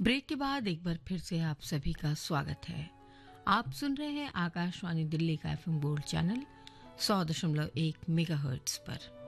Break के बाद एक बार फिर से आप सभी का स्वागत है। आप सुन रहे हैं आकाशवाणी दिल्ली का एफएम गोल्ड चैनल 100.1 मेगाहर्ट्ज पर।